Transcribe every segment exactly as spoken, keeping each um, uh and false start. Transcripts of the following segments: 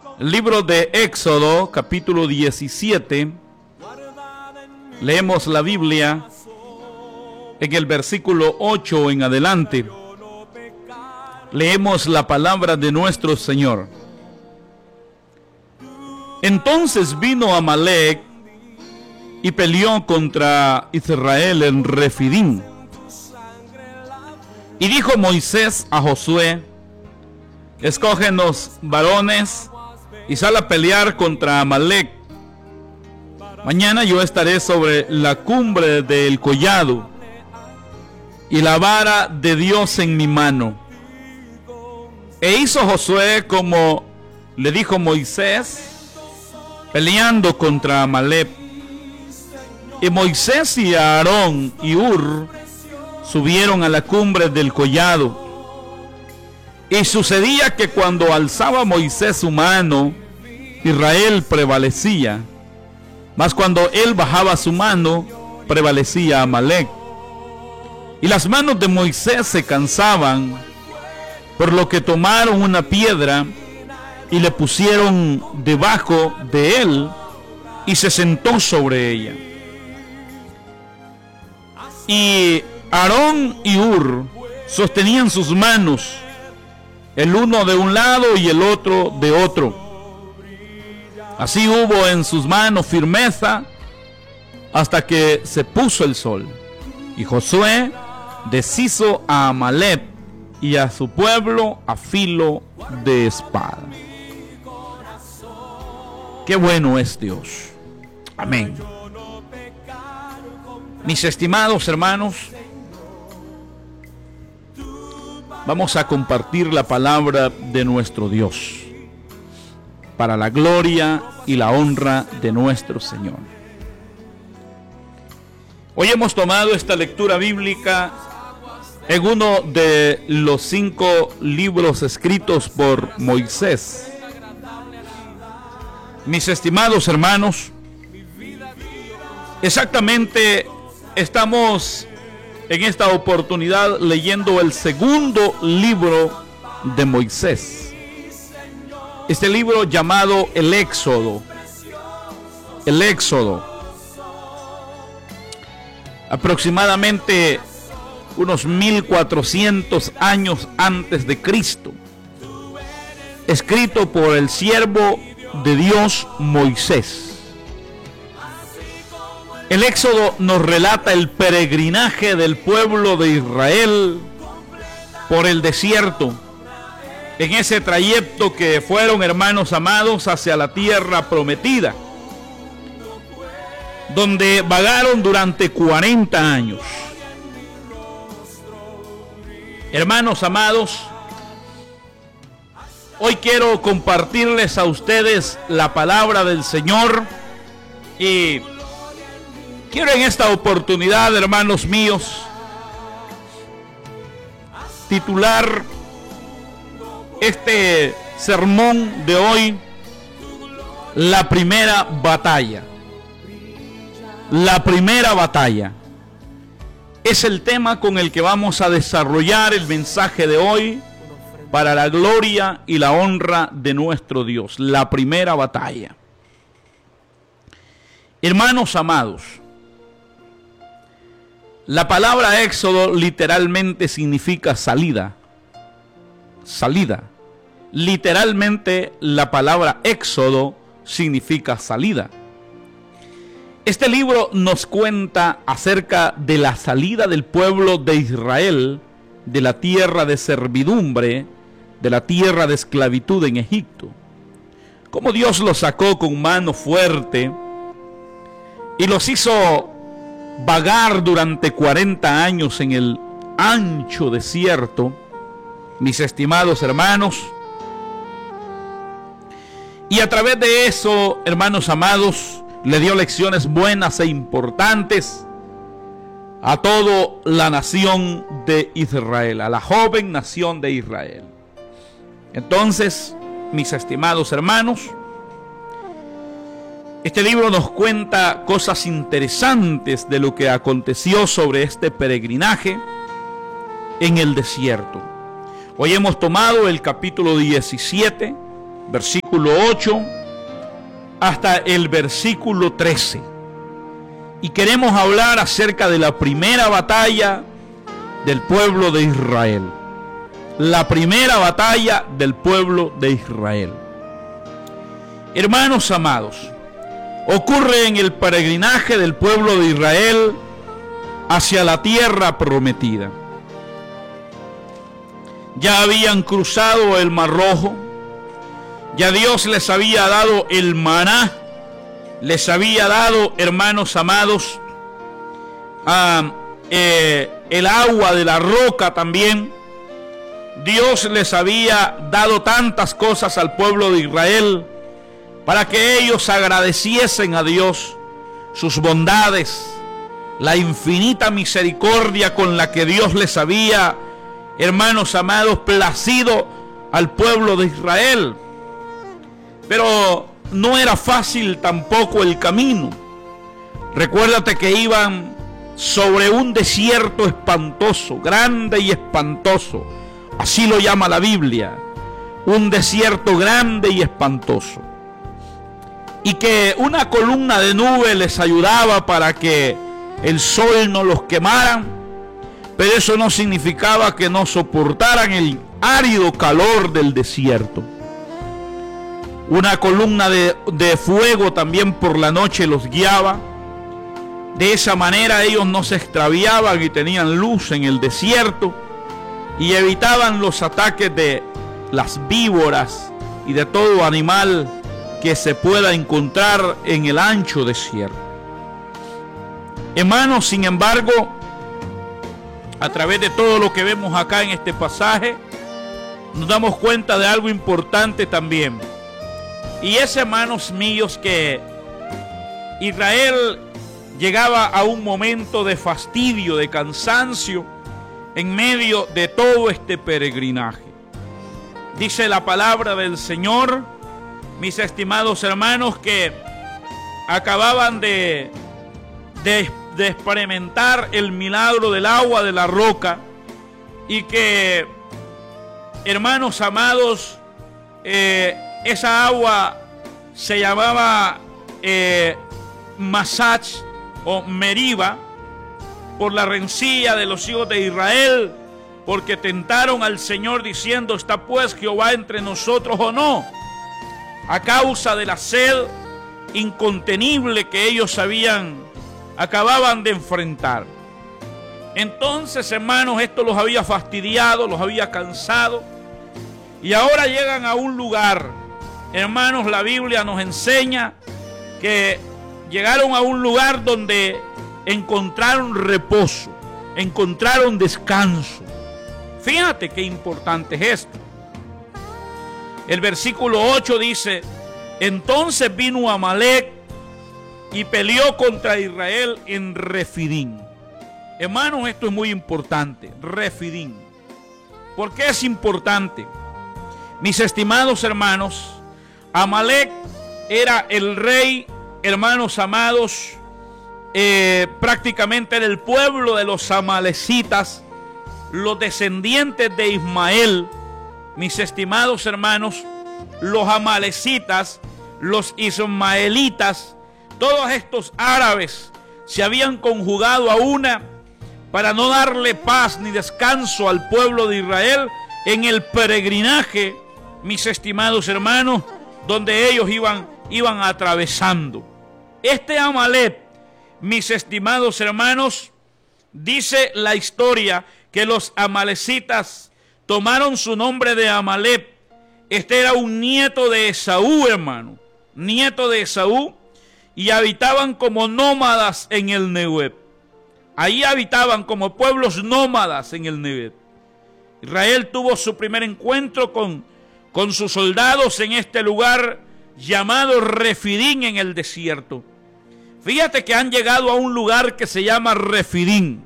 El libro de Éxodo, capítulo diecisiete, leemos la Biblia en el versículo ocho en adelante. Leemos la palabra de nuestro Señor. Entonces vino Amalec y peleó contra Israel en Refidim. Y dijo Moisés a Josué: escógenos varones y sal a pelear contra Amalec. Mañana yo estaré sobre la cumbre del collado y la vara de Dios en mi mano. E hizo Josué como le dijo Moisés, peleando contra Amalec. Y Moisés y Aarón y Hur subieron a la cumbre del collado. Y sucedía que cuando alzaba Moisés su mano, Israel prevalecía, mas cuando él bajaba su mano, prevalecía Amalec. Y las manos de Moisés se cansaban, por lo que tomaron una piedra y le pusieron debajo de él, y se sentó sobre ella. Y Aarón y Hur sostenían sus manos, el uno de un lado y el otro de otro. Así hubo en sus manos firmeza hasta que se puso el sol. Y Josué deshizo a Amalec y a su pueblo a filo de espada. Qué bueno es Dios. Amén. Mis estimados hermanos, vamos a compartir la palabra de nuestro Dios para la gloria y la honra de nuestro Señor. Hoy hemos tomado esta lectura bíblica en uno de los cinco libros escritos por Moisés. Mis estimados hermanos, exactamente estamos en esta oportunidad leyendo el segundo libro de Moisés. Este libro llamado el Éxodo. El Éxodo. Aproximadamente unos mil cuatrocientos años antes de Cristo. Escrito por el siervo de Dios Moisés. El Éxodo nos relata el peregrinaje del pueblo de Israel por el desierto, en ese trayecto que fueron, hermanos amados, hacia la tierra prometida, donde vagaron durante cuarenta años. Hermanos amados, hoy quiero compartirles a ustedes la palabra del Señor y quiero en esta oportunidad, hermanos míos, titular este sermón de hoy: la primera batalla. La primera batalla es el tema con el que vamos a desarrollar el mensaje de hoy para la gloria y la honra de nuestro Dios. La primera batalla. Hermanos amados, la palabra Éxodo literalmente significa salida. Salida. Literalmente la palabra Éxodo significa salida. Este libro nos cuenta acerca de la salida del pueblo de Israel de la tierra de servidumbre, de la tierra de esclavitud en Egipto. Cómo Dios los sacó con mano fuerte y los hizo vagar durante cuarenta años en el ancho desierto, mis estimados hermanos. Y a través de eso, hermanos amados, le dio lecciones buenas e importantes a toda la nación de Israel, a la joven nación de Israel. Entonces, mis estimados hermanos, este libro nos cuenta cosas interesantes de lo que aconteció sobre este peregrinaje en el desierto. Hoy hemos tomado el capítulo diecisiete versículo ocho, hasta el versículo trece. Y queremos hablar acerca de la primera batalla del pueblo de Israel. La primera batalla del pueblo de Israel. Hermanos amados, ocurre en el peregrinaje del pueblo de Israel hacia la tierra prometida. Ya habían cruzado el Mar Rojo, ya Dios les había dado el maná, les había dado, hermanos amados, uh, eh, el agua de la roca también. Dios les había dado tantas cosas al pueblo de Israel para que ellos agradeciesen a Dios sus bondades, la infinita misericordia con la que Dios les había, hermanos amados, placido al pueblo de Israel. Pero no era fácil tampoco el camino. Recuérdate que iban sobre un desierto espantoso, grande y espantoso. Así lo llama la Biblia. Un desierto grande y espantoso. Y que una columna de nube les ayudaba para que el sol no los quemara. Pero eso no significaba que no soportaran el árido calor del desierto. Una columna de, de fuego también por la noche los guiaba. De esa manera ellos no se extraviaban y tenían luz en el desierto y evitaban los ataques de las víboras y de todo animal que se pueda encontrar en el ancho desierto. Hermanos, sin embargo, a través de todo lo que vemos acá en este pasaje, nos damos cuenta de algo importante también. Y es, hermanos míos, que Israel llegaba a un momento de fastidio, de cansancio, en medio de todo este peregrinaje. Dice la palabra del Señor, mis estimados hermanos, que acababan de, de, de experimentar el milagro del agua de la roca y que, hermanos amados, eh, esa agua se llamaba eh, Masach o Meriba, por la rencilla de los hijos de Israel, porque tentaron al Señor diciendo: ¿está pues Jehová entre nosotros o no? A causa de la sed incontenible que ellos habían, acababan de enfrentar. Entonces, hermanos, esto los había fastidiado, los había cansado, y ahora llegan a un lugar. Hermanos, la Biblia nos enseña que llegaron a un lugar donde encontraron reposo, encontraron descanso. Fíjate qué importante es esto. El versículo ocho dice: entonces vino Amalec y peleó contra Israel en Refidín. Hermanos, esto es muy importante, Refidín. ¿Por qué es importante? Mis estimados hermanos, Amalec era el rey, hermanos amados, eh, prácticamente era el pueblo de los amalecitas, los descendientes de Ismael. Mis estimados hermanos, los amalecitas, los ismaelitas, todos estos árabes se habían conjugado a una para no darle paz ni descanso al pueblo de Israel en el peregrinaje, mis estimados hermanos, donde ellos iban, iban atravesando. Este Amalec, mis estimados hermanos, dice la historia que los amalecitas tomaron su nombre de Amalec. Este era un nieto de Esaú, hermano, nieto de Esaú, y habitaban como nómadas en el Negev. Ahí habitaban como pueblos nómadas en el Negev. Israel tuvo su primer encuentro con, con sus soldados en este lugar llamado Refidín en el desierto. Fíjate que han llegado a un lugar que se llama Refidín.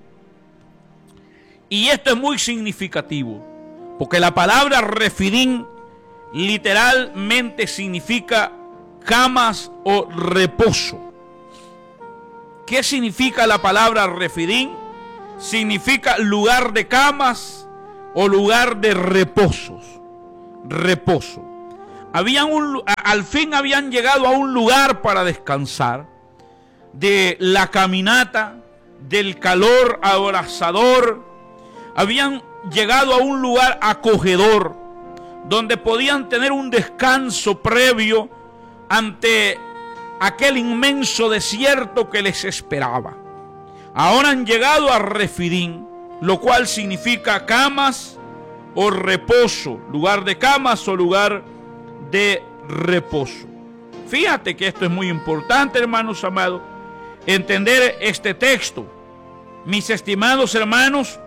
Y esto es muy significativo, porque la palabra Refidín literalmente significa camas o reposo. ¿Qué significa la palabra Refidín? Significa lugar de camas o lugar de reposos. Reposo. habían un, al fin habían llegado a un lugar para descansar de la caminata, del calor abrasador. Habían llegado a un lugar acogedor donde podían tener un descanso previo ante aquel inmenso desierto que les esperaba. Ahora han llegado a Refidim, lo cual significa camas o reposo, lugar de camas o lugar de reposo. Fíjate que esto es muy importante, hermanos amados, entender este texto. Mis estimados hermanos,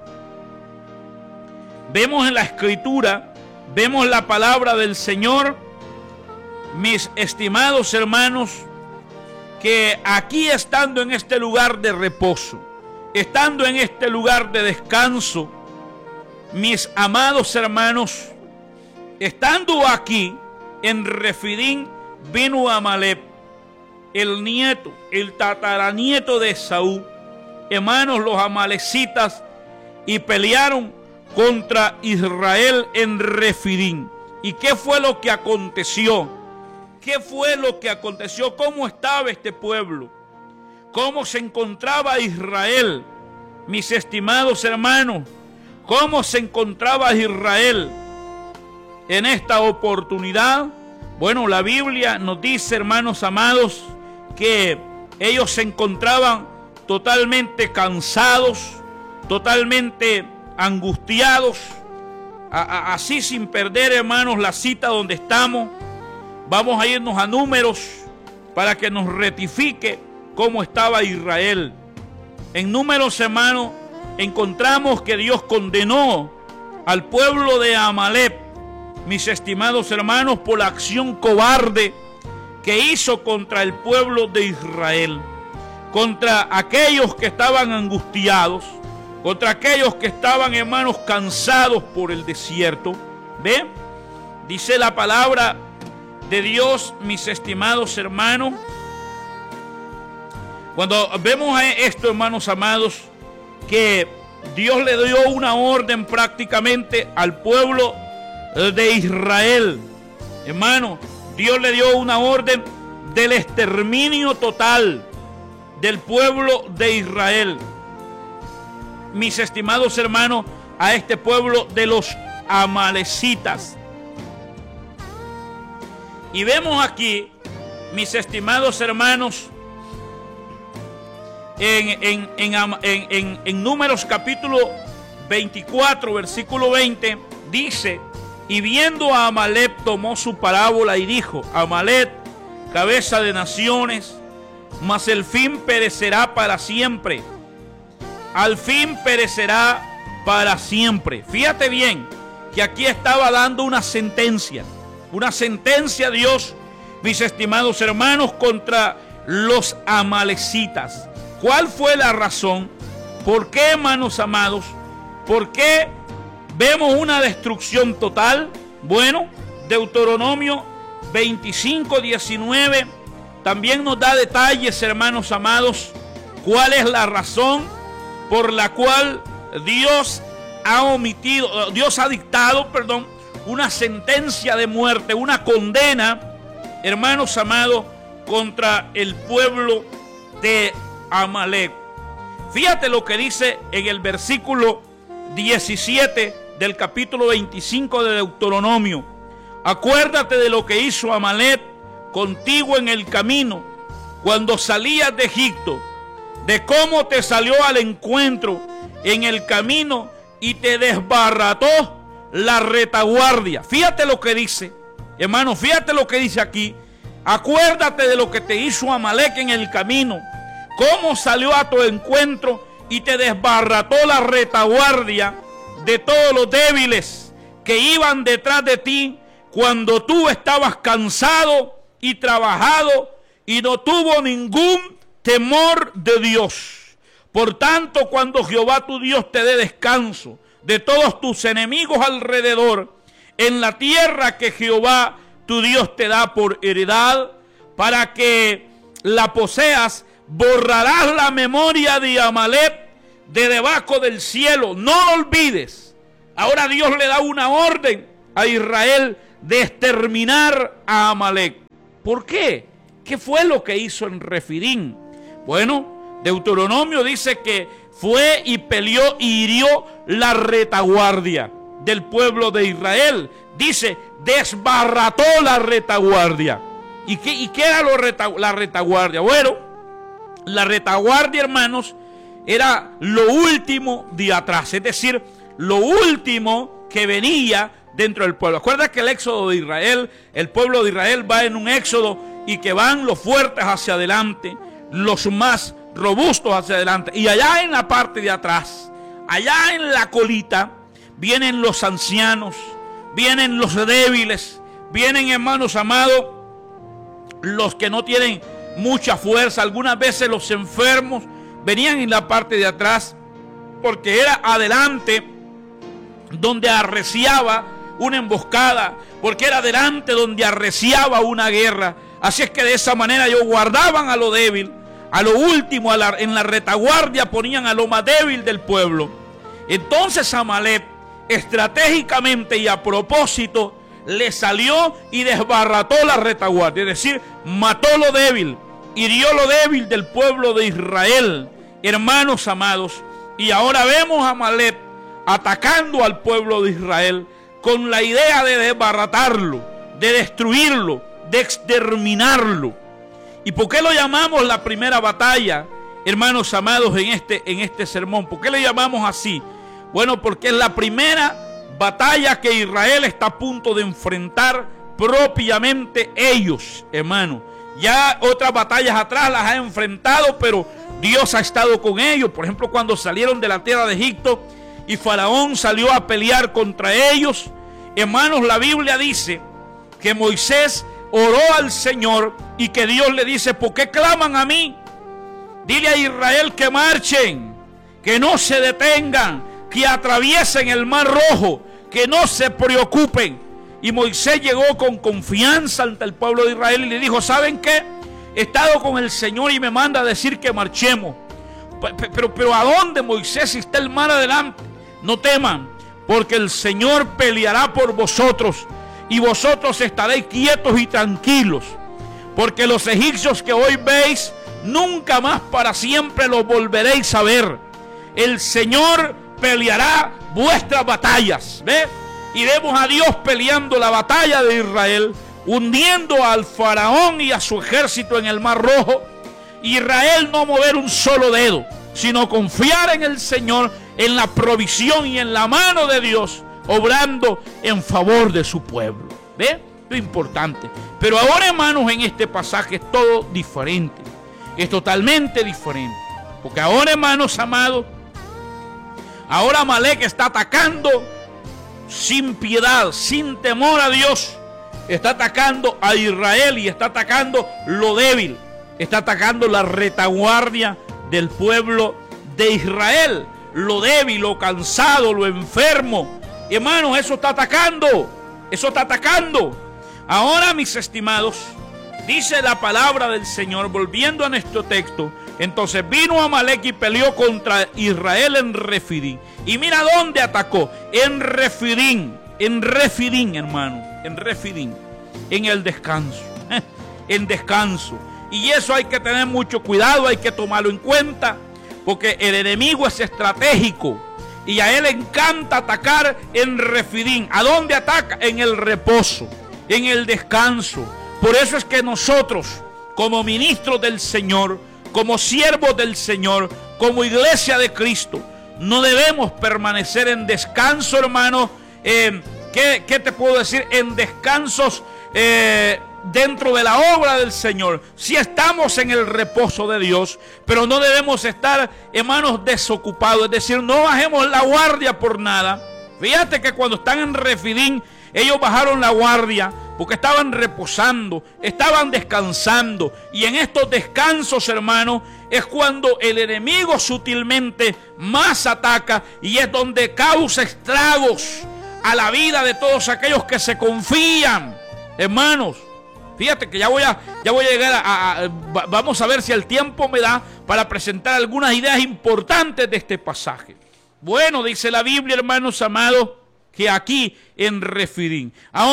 vemos en la Escritura, vemos la palabra del Señor, mis estimados hermanos, que aquí estando en este lugar de reposo, estando en este lugar de descanso, mis amados hermanos, estando aquí en Refidim, vino Amalek, el nieto, el tataranieto de Esaú, hermanos, los amalecitas, y pelearon contra Israel en Refidim. ¿Y qué fue lo que aconteció? ¿Qué fue lo que aconteció? ¿Cómo estaba este pueblo? ¿Cómo se encontraba Israel? Mis estimados hermanos, ¿cómo se encontraba Israel en esta oportunidad? Bueno, la Biblia nos dice, hermanos amados, que ellos se encontraban totalmente cansados, totalmente angustiados. A, a, así sin perder, hermanos, la cita donde estamos, vamos a irnos a Números para que nos rectifique cómo estaba Israel. En Números, hermanos, encontramos que Dios condenó al pueblo de Amalek, mis estimados hermanos, por la acción cobarde que hizo contra el pueblo de Israel, contra aquellos que estaban angustiados, contra aquellos que estaban, hermanos, cansados por el desierto. ¿Ve? Dice la palabra de Dios, mis estimados hermanos, cuando vemos esto, hermanos amados, que Dios le dio una orden prácticamente al pueblo de Israel. Hermano, Dios le dio una orden del exterminio total del pueblo de Israel. Mis estimados hermanos, a este pueblo de los amalecitas. Y vemos aquí, mis estimados hermanos, en, en, en, en, en, en Números capítulo veinticuatro, versículo veinte, dice: y viendo a Amalek tomó su parábola y dijo: Amalek, cabeza de naciones, mas el fin perecerá para siempre. Al fin perecerá para siempre. Fíjate bien que aquí estaba dando una sentencia. Una sentencia, Dios, mis estimados hermanos, contra los amalecitas. ¿Cuál fue la razón? ¿Por qué, hermanos amados? ¿Por qué vemos una destrucción total? Bueno, Deuteronomio veinticinco, diecinueve también nos da detalles, hermanos amados, cuál es la razón por la cual Dios ha omitido, Dios ha dictado, perdón, una sentencia de muerte, una condena, hermanos amados, contra el pueblo de Amalek. Fíjate lo que dice en el versículo diecisiete del capítulo veinticinco de Deuteronomio: acuérdate de lo que hizo Amalek contigo en el camino cuando salías de Egipto, de cómo te salió al encuentro en el camino y te desbarató la retaguardia. Fíjate lo que dice, hermano, fíjate lo que dice aquí: acuérdate de lo que te hizo Amalek en el camino, cómo salió a tu encuentro y te desbarató la retaguardia de todos los débiles que iban detrás de ti cuando tú estabas cansado y trabajado y no tuvo ningún temor de Dios. Por tanto, cuando Jehová tu Dios te dé descanso de todos tus enemigos alrededor, en la tierra que Jehová tu Dios te da por heredad, para que la poseas, borrarás la memoria de Amalek de debajo del cielo. No lo olvides. Ahora Dios le da una orden a Israel de exterminar a Amalek. ¿Por qué? ¿Qué fue lo que hizo en Refidim? Bueno, Deuteronomio dice que fue y peleó y hirió la retaguardia del pueblo de Israel. Dice, desbarató la retaguardia. ¿Y qué, y qué era lo reta, la retaguardia? Bueno, la retaguardia, hermanos, era lo último de atrás, es decir, lo último que venía dentro del pueblo. Acuerda que el éxodo de Israel, el pueblo de Israel va en un éxodo y que van los fuertes hacia adelante, los más robustos hacia adelante, y allá en la parte de atrás, allá en la colita, vienen los ancianos, vienen los débiles, vienen, hermanos amados, los que no tienen mucha fuerza. Algunas veces los enfermos venían en la parte de atrás, porque era adelante donde arreciaba una emboscada, porque era adelante donde arreciaba una guerra. Así es que de esa manera ellos guardaban a lo débil, a lo último, a la, en la retaguardia ponían a lo más débil del pueblo. Entonces Amalek, estratégicamente y a propósito, le salió y desbarató la retaguardia, es decir, mató lo débil, hirió lo débil del pueblo de Israel, hermanos amados. Y ahora vemos a Amalek atacando al pueblo de Israel con la idea de desbaratarlo, de destruirlo, de exterminarlo. ¿Y por qué lo llamamos la primera batalla, hermanos amados, en este, en este sermón? ¿Por qué le llamamos así? Bueno, porque es la primera batalla que Israel está a punto de enfrentar propiamente ellos, hermano. Ya otras batallas atrás las ha enfrentado, pero Dios ha estado con ellos. Por ejemplo, cuando salieron de la tierra de Egipto y Faraón salió a pelear contra ellos, hermanos, la Biblia dice que Moisés oró al Señor y que Dios le dice: ¿por qué claman a mí? Dile a Israel que marchen, que no se detengan, que atraviesen el mar rojo, que no se preocupen. Y Moisés llegó con confianza ante el pueblo de Israel y le dijo: ¿saben qué? He estado con el Señor y me manda a decir que marchemos. Pero, pero, pero ¿a dónde, Moisés, si está el mar adelante? No teman, porque el Señor peleará por vosotros y vosotros estaréis quietos y tranquilos, porque los egipcios que hoy veis, nunca más para siempre los volveréis a ver. El Señor peleará vuestras batallas. ¿Ve? Y vemos a Dios peleando la batalla de Israel, hundiendo al faraón y a su ejército en el mar rojo. Israel no mover un solo dedo, sino confiar en el Señor, en la provisión y en la mano de Dios, obrando en favor de su pueblo. ¿Ve? Lo importante. Pero ahora, hermanos, en este pasaje es todo diferente. Es totalmente diferente. Porque ahora, hermanos amados, ahora Amalek está atacando sin piedad, sin temor a Dios. Está atacando a Israel y está atacando lo débil. Está atacando la retaguardia del pueblo de Israel. Lo débil, lo cansado, lo enfermo. Hermanos, eso está atacando. Eso está atacando. Ahora, mis estimados, dice la palabra del Señor, volviendo a nuestro texto. Entonces vino Amalek y peleó contra Israel en Refidim. Y mira dónde atacó. En Refidim. En Refidim, hermano. En Refidim. En el descanso. En descanso. Y eso hay que tener mucho cuidado. Hay que tomarlo en cuenta. Porque el enemigo es estratégico. Y a él le encanta atacar en Refidim. ¿A dónde ataca? En el reposo. En el descanso. Por eso es que nosotros, como ministros del Señor, como siervos del Señor, como iglesia de Cristo, no debemos permanecer en descanso, hermano. Eh, ¿qué, ¿Qué te puedo decir? En descansos eh, dentro de la obra del Señor. Si estamos en el reposo de Dios, pero no debemos estar, hermanos, desocupados. Es decir, no bajemos la guardia por nada. Fíjate que cuando están en Refidim, ellos bajaron la guardia porque estaban reposando, estaban descansando. Y en estos descansos, hermano, es cuando el enemigo sutilmente más ataca y es donde causa estragos a la vida de todos aquellos que se confían. Hermanos, fíjate que ya voy a, ya voy a llegar a, a, a... Vamos a ver si el tiempo me da para presentar algunas ideas importantes de este pasaje. Bueno, dice la Biblia, hermanos amados, que aquí en Refidim. Ahora,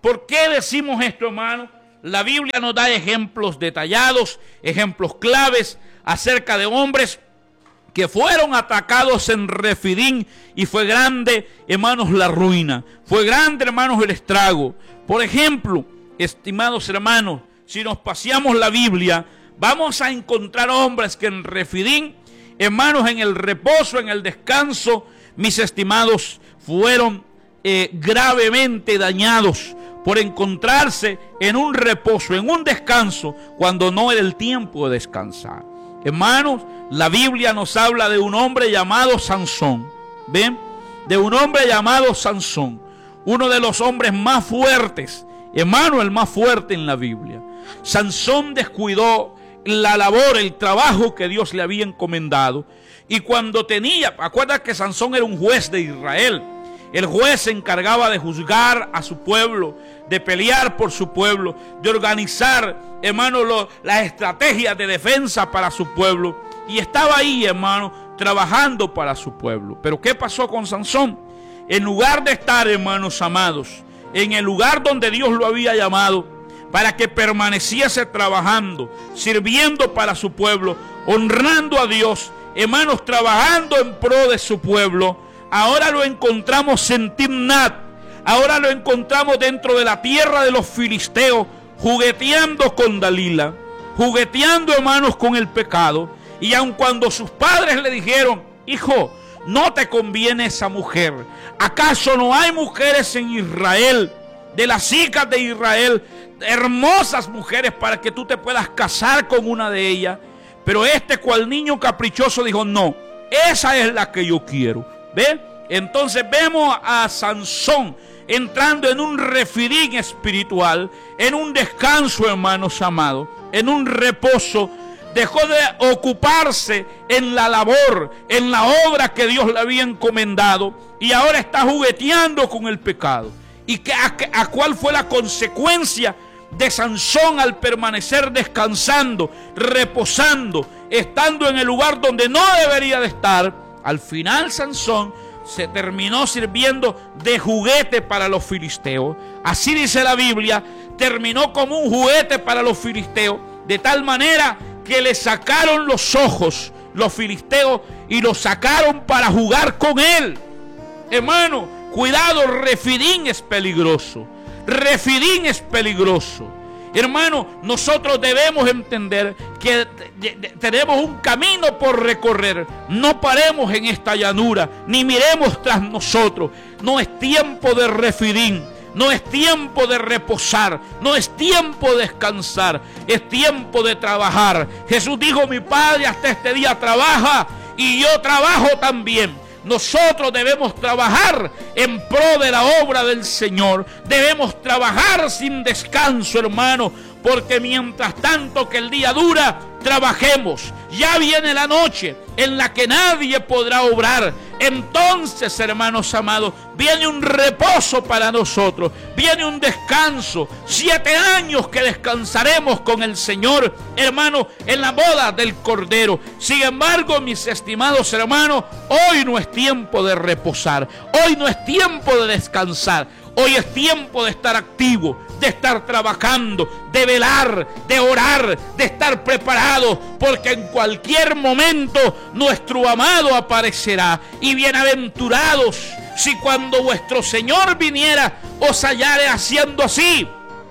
¿Por qué decimos esto, hermano? La Biblia nos da ejemplos detallados, ejemplos claves acerca de hombres que fueron atacados en Refidim y fue grande, hermanos, la ruina. Fue grande, hermanos, el estrago. Por ejemplo, estimados hermanos, si nos paseamos la Biblia, vamos a encontrar hombres que en Refidim, hermanos, en el reposo, en el descanso, mis estimados, fueron eh, gravemente dañados por encontrarse en un reposo, en un descanso, cuando no era el tiempo de descansar. Hermanos, la Biblia nos habla de un hombre llamado Sansón. ¿Ven? De un hombre llamado Sansón, uno de los hombres más fuertes, hermano, el más fuerte en la Biblia. Sansón descuidó la labor, el trabajo que Dios le había encomendado. Y cuando tenía, acuérdate que Sansón era un juez de Israel. El juez se encargaba de juzgar a su pueblo, de pelear por su pueblo, de organizar, hermano, lo, las estrategias de defensa para su pueblo. Y estaba ahí, hermano, trabajando para su pueblo. Pero ¿qué pasó con Sansón? En lugar de estar, hermanos amados, en el lugar donde Dios lo había llamado, para que permaneciese trabajando, sirviendo para su pueblo, honrando a Dios, hermanos, trabajando en pro de su pueblo, ahora lo encontramos en Timnat, ahora lo encontramos dentro de la tierra de los filisteos, jugueteando con Dalila, jugueteando, hermanos, con el pecado. Y aun cuando sus padres le dijeron: hijo, no te conviene esa mujer, ¿acaso no hay mujeres en Israel, de las hijas de Israel, hermosas mujeres para que tú te puedas casar con una de ellas? Pero este, cual niño caprichoso, dijo: no, esa es la que yo quiero. ¿Ve? Entonces vemos a Sansón entrando en un Refidim espiritual, en un descanso, hermanos amados, en un reposo. Dejó de ocuparse en la labor, en la obra que Dios le había encomendado, y ahora está jugueteando con el pecado. ¿Y que, a, a cuál fue la consecuencia de Sansón al permanecer descansando, reposando, estando en el lugar donde no debería de estar? Al final Sansón se terminó sirviendo de juguete para los filisteos. Así dice la Biblia, terminó como un juguete para los filisteos, de tal manera que le sacaron los ojos los filisteos y lo sacaron para jugar con él. Hermano, cuidado, Refidim es peligroso. Refidim es peligroso. Hermano, nosotros debemos entender que tenemos un camino por recorrer. No paremos en esta llanura, ni miremos tras nosotros. No es tiempo de Refidim, no es tiempo de reposar, no es tiempo de descansar, es tiempo de trabajar. Jesús dijo: mi Padre hasta este día trabaja y yo trabajo también. Nosotros debemos trabajar en pro de la obra del Señor. Debemos trabajar sin descanso, hermano, porque mientras tanto que el día dura, trabajemos. Ya viene la noche en la que nadie podrá obrar. Entonces, hermanos amados, viene un reposo para nosotros, viene un descanso. Siete años que descansaremos con el Señor, hermano, en la boda del Cordero. Sin embargo, mis estimados hermanos, hoy no es tiempo de reposar, hoy no es tiempo de descansar. Hoy es tiempo de estar activo, de estar trabajando, de velar, de orar, de estar preparados, porque en cualquier momento nuestro amado aparecerá. Y bienaventurados si cuando vuestro Señor viniera os hallare haciendo así,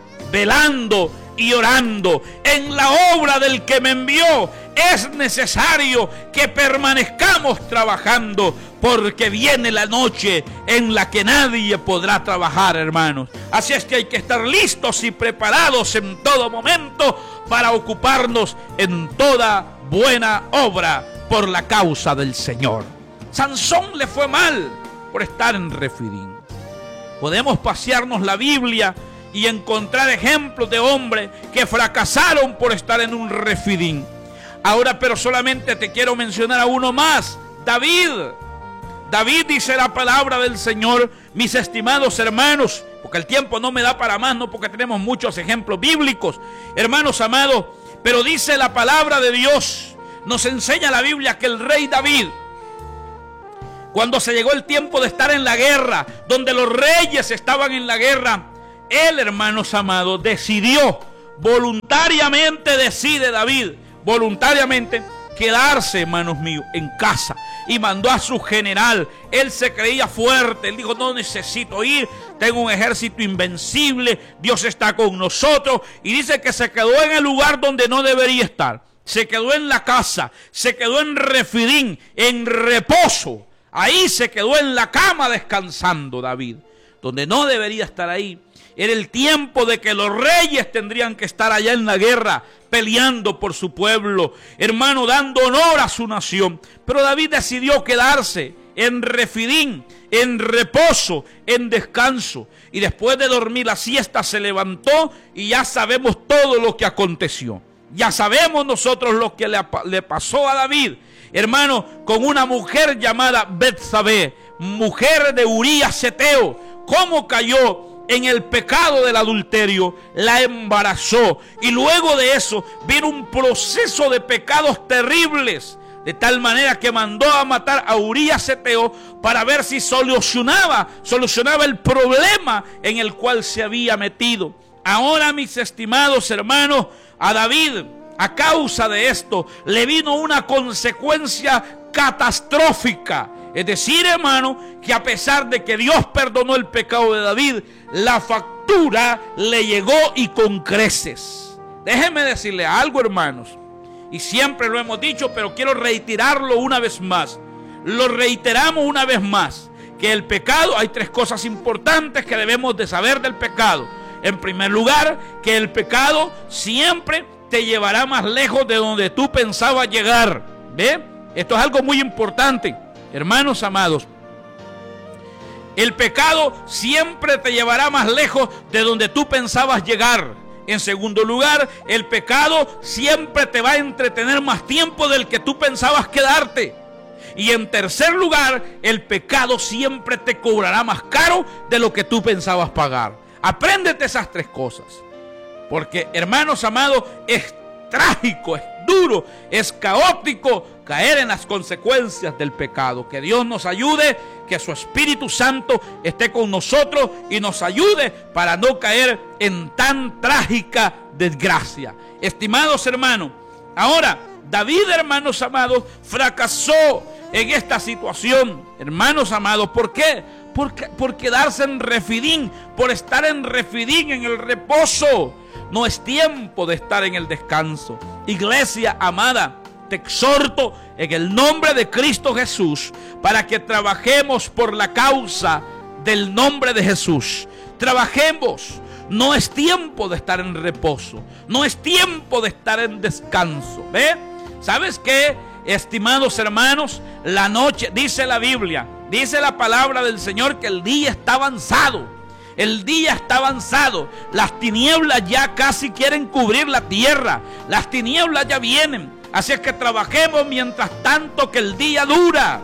velando y orando en la obra del que me envió. Es necesario que permanezcamos trabajando, porque viene la noche en la que nadie podrá trabajar, hermanos. Así es que hay que estar listos y preparados en todo momento para ocuparnos en toda buena obra por la causa del Señor. Sansón le fue mal por estar en Refidim. Podemos pasearnos la Biblia y encontrar ejemplos de hombres que fracasaron por estar en un Refidim. Ahora, pero solamente te quiero mencionar a uno más: David. David, dice la palabra del Señor, mis estimados hermanos, porque el tiempo no me da para más, no porque tenemos muchos ejemplos bíblicos, hermanos amados, pero dice la palabra de Dios, nos enseña la Biblia que el rey David, cuando se llegó el tiempo de estar en la guerra, donde los reyes estaban en la guerra, él, hermanos amados, decidió, voluntariamente decide David, voluntariamente quedarse, hermanos míos, en casa. Y mandó a su general. Él se creía fuerte. Él dijo: no necesito ir, tengo un ejército invencible, Dios está con nosotros. Y dice que se quedó en el lugar donde no debería estar. Se quedó en la casa, se quedó en Refidín, en reposo. Ahí se quedó en la cama descansando David, donde no debería estar ahí. Era el tiempo de que los reyes tendrían que estar allá en la guerra, peleando por su pueblo, hermano, dando honor a su nación. Pero David decidió quedarse en Refidín, en reposo, en descanso. Y después de dormir la siesta se levantó y ya sabemos todo lo que aconteció. Ya sabemos nosotros lo que le, le pasó a David, hermano, con una mujer llamada Betsabé, mujer de Urías Heteo. Cómo cayó en el pecado del adulterio, la embarazó, y luego de eso vino un proceso de pecados terribles, de tal manera que mandó a matar a Urías Heteo para ver si solucionaba, solucionaba el problema en el cual se había metido. Ahora, mis estimados hermanos, a David, a causa de esto, le vino una consecuencia catastrófica. Es decir, hermano, que a pesar de que Dios perdonó el pecado de David, la factura le llegó y con creces. Déjenme decirle algo, hermanos, y siempre lo hemos dicho, pero quiero reiterarlo una vez más. Lo reiteramos una vez más, que el pecado, hay tres cosas importantes que debemos de saber del pecado. En primer lugar, que el pecado siempre te llevará más lejos de donde tú pensabas llegar. ¿Ve? Esto es algo muy importante. Hermanos amados, el pecado siempre te llevará más lejos de donde tú pensabas llegar. En segundo lugar, el pecado siempre te va a entretener más tiempo del que tú pensabas quedarte. Y en tercer lugar, el pecado siempre te cobrará más caro de lo que tú pensabas pagar. Apréndete esas tres cosas, porque, hermanos amados, es trágico, es duro, es caótico caer en las consecuencias del pecado. Que Dios nos ayude, que su Espíritu Santo esté con nosotros y nos ayude para no caer en tan trágica desgracia. Estimados hermanos, ahora David, hermanos amados, fracasó en esta situación. Hermanos amados, ¿por qué? Por, por quedarse en Refidín, por estar en Refidín, en el reposo. No es tiempo de estar en el descanso. Iglesia amada, te exhorto en el nombre de Cristo Jesús para que trabajemos por la causa del nombre de Jesús. Trabajemos. No es tiempo de estar en reposo. No es tiempo de estar en descanso. ¿Ve? ¿Sabes qué, estimados hermanos? La noche, dice la Biblia, dice la palabra del Señor, que el día está avanzado. El día está avanzado. Las tinieblas ya casi quieren cubrir la tierra. Las tinieblas ya vienen. Así es que trabajemos mientras tanto que el día dura.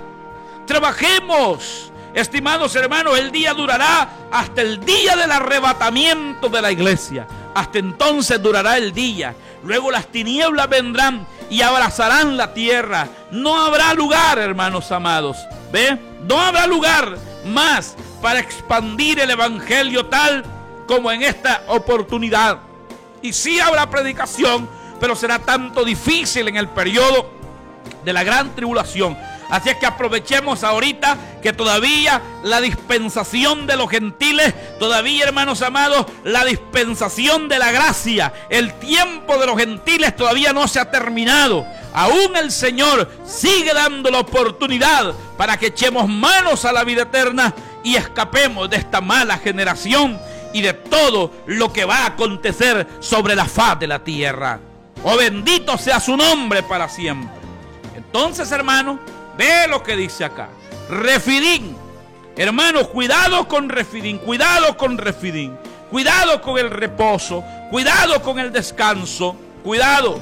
Trabajemos. Estimados hermanos, el día durará hasta el día del arrebatamiento de la iglesia. Hasta entonces durará el día. Luego las tinieblas vendrán y abrazarán la tierra. No habrá lugar, hermanos amados. ¿Ve? No habrá lugar más para expandir el evangelio tal como en esta oportunidad. Y sí habrá predicación, pero será tanto difícil en el periodo de la gran tribulación. Así es que aprovechemos ahorita que todavía la dispensación de los gentiles, todavía, hermanos amados, la dispensación de la gracia, el tiempo de los gentiles todavía no se ha terminado. Aún el Señor sigue dando la oportunidad para que echemos manos a la vida eterna y escapemos de esta mala generación y de todo lo que va a acontecer sobre la faz de la tierra. Oh, bendito sea su nombre para siempre. Entonces, hermano, ve lo que dice acá. Refidín. Hermanos, cuidado con Refidín, cuidado con Refidín. Cuidado con el reposo, cuidado con el descanso, cuidado.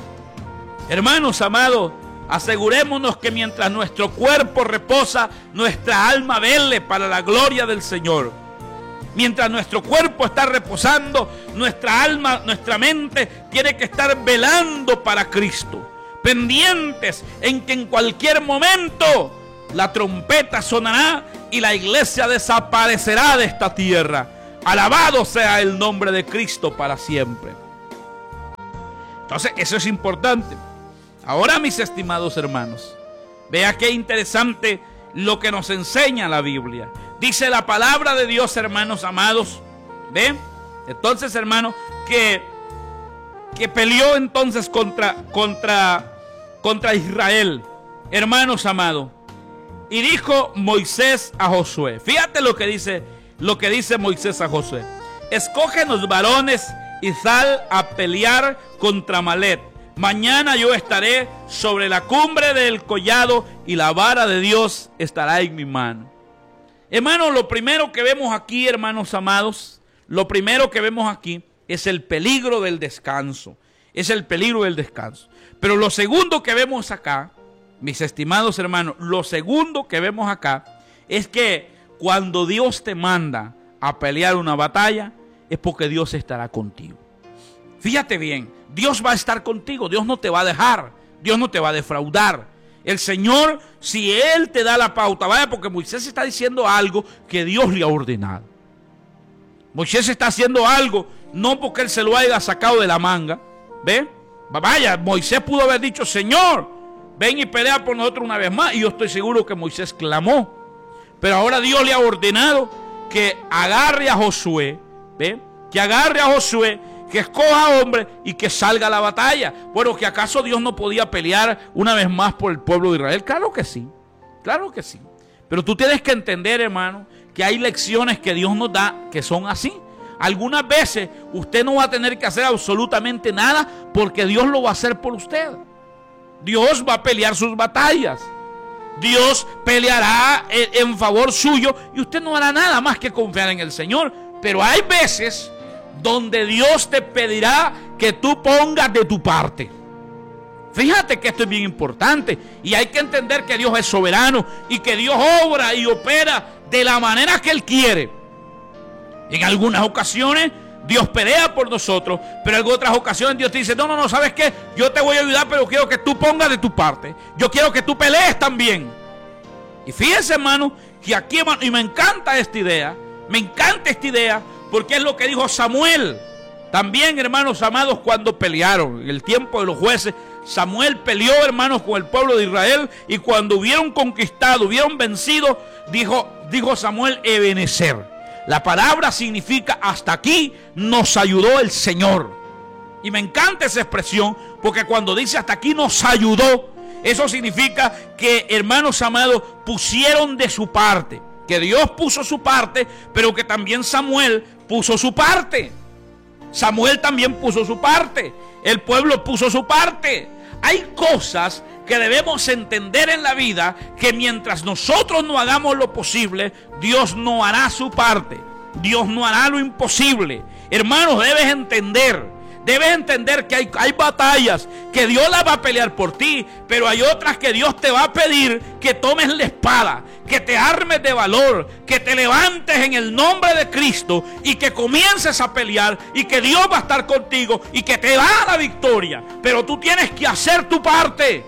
Hermanos amados, asegurémonos que mientras nuestro cuerpo reposa, nuestra alma vele para la gloria del Señor. Mientras nuestro cuerpo está reposando, nuestra alma, nuestra mente tiene que estar velando para Cristo. Pendientes en que en cualquier momento la trompeta sonará y la iglesia desaparecerá de esta tierra. Alabado sea el nombre de Cristo para siempre. Entonces, eso es importante. Ahora, mis estimados hermanos, vea qué interesante lo que nos enseña la Biblia. Dice la palabra de Dios, hermanos amados. ¿Ven? Entonces, hermanos, que, que peleó entonces contra, contra, contra Israel. Hermanos amados. Y dijo Moisés a Josué. Fíjate lo que dice, lo que dice Moisés a Josué. Escógenos varones y sal a pelear contra Amalec. Mañana yo estaré sobre la cumbre del collado y la vara de Dios estará en mi mano. Hermanos, lo primero que vemos aquí, hermanos amados, lo primero que vemos aquí es el peligro del descanso. Es el peligro del descanso. Pero lo segundo que vemos acá, mis estimados hermanos, lo segundo que vemos acá es que cuando Dios te manda a pelear una batalla, es porque Dios estará contigo. Fíjate bien, Dios va a estar contigo, Dios no te va a dejar, Dios no te va a defraudar. El Señor, si Él te da la pauta, vaya, porque Moisés está diciendo algo que Dios le ha ordenado. Moisés está haciendo algo, no porque Él se lo haya sacado de la manga. ¿Ve? Vaya, Moisés pudo haber dicho, Señor, ven y pelea por nosotros una vez más. Y yo estoy seguro que Moisés clamó. Pero ahora Dios le ha ordenado que agarre a Josué, ¿ve? Que agarre a Josué, que escoja hombre y que salga a la batalla. Bueno, ¿que acaso Dios no podía pelear una vez más por el pueblo de Israel? Claro que sí, claro que sí. Pero tú tienes que entender, hermano, que hay lecciones que Dios nos da que son así. Algunas veces usted no va a tener que hacer absolutamente nada porque Dios lo va a hacer por usted. Dios va a pelear sus batallas. Dios peleará en favor suyo y usted no hará nada más que confiar en el Señor. Pero hay veces donde Dios te pedirá que tú pongas de tu parte. Fíjate que esto es bien importante y hay que entender que Dios es soberano y que Dios obra y opera de la manera que Él quiere. En algunas ocasiones Dios pelea por nosotros, pero en otras ocasiones Dios te dice, no, no, no, ¿sabes qué? Yo te voy a ayudar, pero quiero que tú pongas de tu parte. Yo quiero que tú pelees también. Y fíjense, hermano, que aquí, hermano, y me encanta esta idea, me encanta esta idea, porque es lo que dijo Samuel. También, hermanos amados, cuando pelearon, en el tiempo de los jueces, Samuel peleó, hermanos, con el pueblo de Israel, y cuando hubieron conquistado, hubieron vencido, dijo, dijo Samuel, Ebenezer. La palabra significa hasta aquí nos ayudó el Señor. Y me encanta esa expresión, porque cuando dice hasta aquí nos ayudó, eso significa que, hermanos amados, pusieron de su parte. Que Dios puso su parte, pero que también Samuel puso su parte. Samuel también puso su parte. El pueblo puso su parte. Hay cosas que debemos entender en la vida, que mientras nosotros no hagamos lo posible, Dios no hará su parte. Dios no hará lo imposible. Hermanos, debes entender, debes entender que hay, hay batallas que Dios las va a pelear por ti, pero hay otras que Dios te va a pedir que tomes la espada, que te armes de valor, que te levantes en el nombre de Cristo y que comiences a pelear, y que Dios va a estar contigo y que te va a la victoria. Pero tú tienes que hacer tu parte.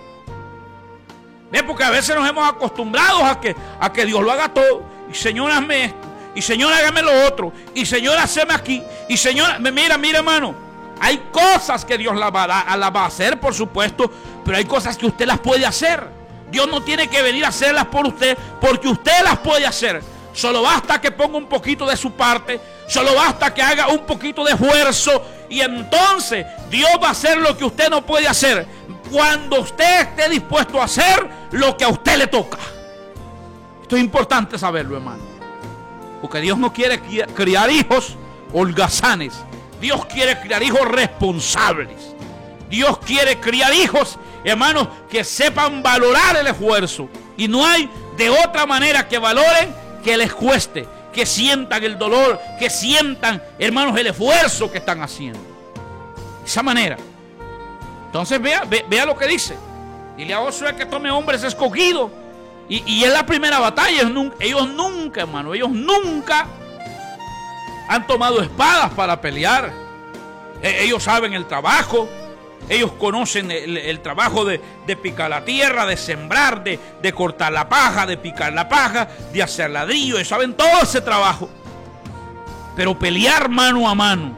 ¿Ves? Porque a veces nos hemos acostumbrado a que, a que Dios lo haga todo. Y Señor, hazme esto. Y Señor, hágame lo otro. Y Señor, hazme aquí. Y Señor, mira, mira, hermano. Hay cosas que Dios la va, a, la va a hacer, por supuesto. Pero hay cosas que usted las puede hacer. Dios no tiene que venir a hacerlas por usted, porque usted las puede hacer. Solo basta que ponga un poquito de su parte. Solo basta que haga un poquito de esfuerzo. Y entonces Dios va a hacer lo que usted no puede hacer, cuando usted esté dispuesto a hacer lo que a usted le toca. Esto es importante saberlo, hermano, porque Dios no quiere criar hijos holgazanes. Dios quiere criar hijos responsables. Dios quiere criar hijos, hermanos, que sepan valorar el esfuerzo. Y no hay de otra manera que valoren que les cueste, que sientan el dolor, que sientan, hermanos, el esfuerzo que están haciendo. De esa manera. Entonces vea, vea, vea lo que dice. Dile a Josué que tome hombres escogidos. Y, y en la primera batalla, ellos nunca, ellos nunca, hermano, ellos nunca han tomado espadas para pelear. E, ellos saben el trabajo. Ellos conocen el, el trabajo de, de picar la tierra, de sembrar, de, de cortar la paja, de picar la paja, de hacer ladrillo. Ellos saben todo ese trabajo. Pero pelear mano a mano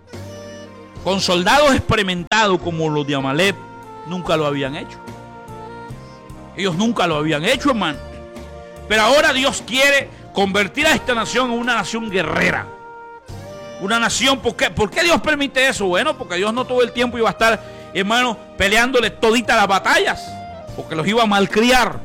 con soldados experimentados como los de Amalek, nunca lo habían hecho. Ellos nunca lo habían hecho, hermano. Pero ahora Dios quiere convertir a esta nación en una nación guerrera. Una nación, ¿por qué? ¿Por qué Dios permite eso? Bueno, porque Dios no todo el tiempo iba a estar, hermano, peleándole toditas las batallas. Porque los iba a malcriar.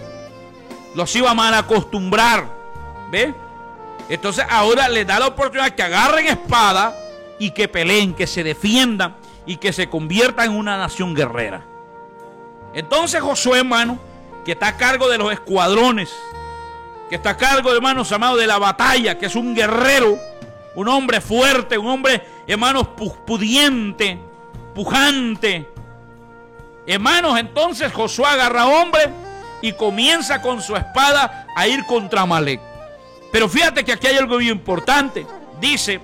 Los iba a mal acostumbrar. ¿Ve? Entonces ahora les da la oportunidad que agarren espada y que peleen, que se defiendan y que se conviertan en una nación guerrera. Entonces Josué, hermano, que está a cargo de los escuadrones, que está a cargo, hermanos amados, de la batalla, que es un guerrero, un hombre fuerte, un hombre, hermanos, pudiente, pujante. Hermanos, entonces Josué agarra hombre y comienza con su espada a ir contra Amalek. Pero fíjate que aquí hay algo bien importante. Dice,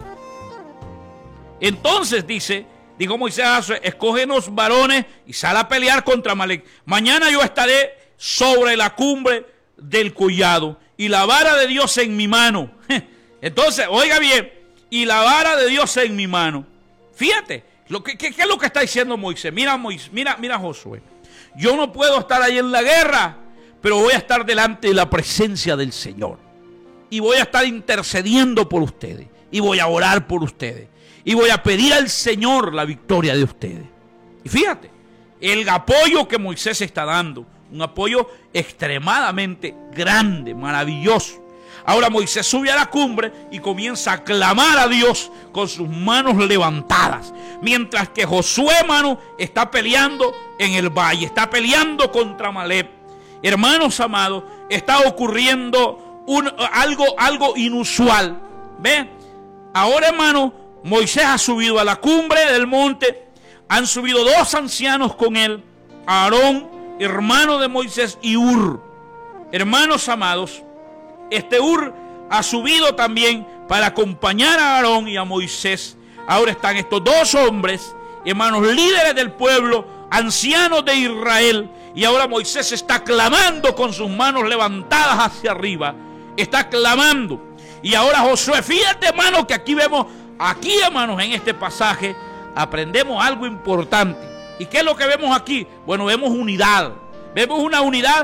entonces dice, dijo Moisés a Josué, escógenos varones y sal a pelear contra Amalek. Mañana yo estaré sobre la cumbre del collado y la vara de Dios en mi mano. Entonces, oiga bien, y la vara de Dios en mi mano. Fíjate, lo que, ¿qué, qué es lo que está diciendo Moisés? Mira, Moisés, mira, mira Josué. Yo no puedo estar ahí en la guerra, pero voy a estar delante de la presencia del Señor. Y voy a estar intercediendo por ustedes. Y voy a orar por ustedes. Y voy a pedir al Señor la victoria de ustedes. Y fíjate, el apoyo que Moisés está dando, un apoyo extremadamente grande, maravilloso. Ahora Moisés sube a la cumbre y comienza a clamar a Dios con sus manos levantadas. Mientras que Josué, hermano, está peleando en el valle, está peleando contra Amalek. Hermanos amados, está ocurriendo un, algo, algo inusual. ¿Ve? Ahora, hermano, Moisés ha subido a la cumbre del monte. Han subido dos ancianos con él, Aarón, hermano de Moisés, y Hur. Hermanos amados, este Hur ha subido también para acompañar a Aarón y a Moisés. Ahora están estos dos hombres, hermanos, líderes del pueblo, ancianos de Israel. Y ahora Moisés está clamando con sus manos levantadas hacia arriba. Está clamando. Y ahora Josué, fíjate, hermano, que aquí vemos, aquí, hermanos, en este pasaje, aprendemos algo importante. ¿Y qué es lo que vemos aquí? Bueno, vemos unidad. Vemos una unidad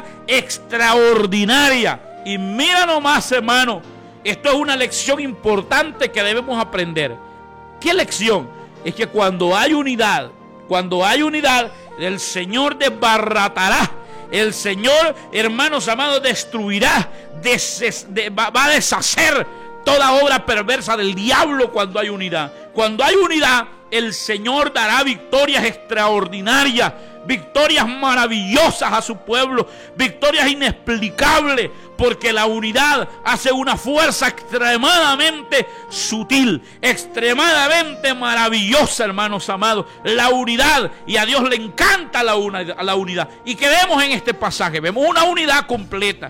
extraordinaria. Y mira nomás, hermano, esto es una lección importante que debemos aprender. ¿Qué lección? Es que cuando hay unidad, cuando hay unidad, el Señor desbaratará. El Señor, hermanos amados, destruirá, des, de, va, va a deshacer toda obra perversa del diablo cuando hay unidad. Cuando hay unidad, el Señor dará victorias extraordinarias, victorias maravillosas a su pueblo, victorias inexplicables, porque la unidad hace una fuerza extremadamente sutil, extremadamente maravillosa, hermanos amados. La unidad, y a Dios le encanta la unidad, la unidad. ¿Y qué vemos en este pasaje? Vemos una unidad completa.